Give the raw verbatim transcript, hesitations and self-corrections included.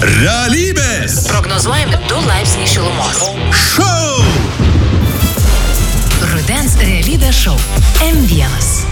Realybės. Prognozuojami du laipsniai šilumos. Šou. Rudens realybės šou M vienas.